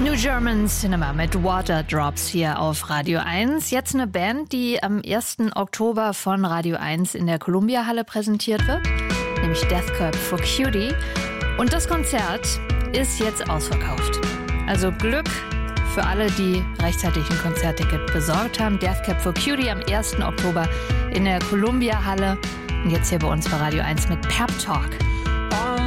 New German Cinema mit Waterdrops hier auf Radio 1. Jetzt eine Band, die am 1. Oktober von Radio 1 in der Columbia-Halle präsentiert wird, nämlich Death Cab for Cutie. Und das Konzert ist jetzt ausverkauft. Also Glück für alle, die rechtzeitig ein Konzertticket besorgt haben. Death Cab for Cutie am 1. Oktober in der Columbia-Halle. Und jetzt hier bei uns bei Radio 1 mit Pep Talk.